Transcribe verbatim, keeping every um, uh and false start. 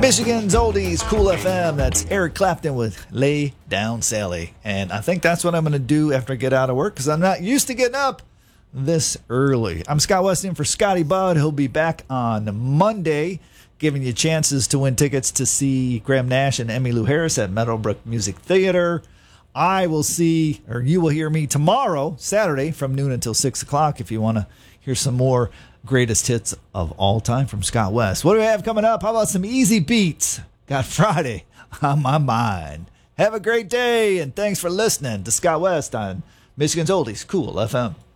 Michigan's Oldies, Cool F M. That's Eric Clapton with Lay Down Sally. And I think that's what I'm going to do after I get out of work because I'm not used to getting up this early. I'm Scott West in for Scotty Budd. He'll be back on Monday giving you chances to win tickets to see Graham Nash and Emmylou Harris at Meadowbrook Music Theater. I will see, or you will hear me tomorrow, Saturday, from noon until six o'clock if you want to hear some more greatest hits of all time from Scott West. What do we have coming up? How about some easy beats? Got Friday on my mind. Have a great day, and thanks for listening to Scott West on Michigan's Oldies, Cool F M.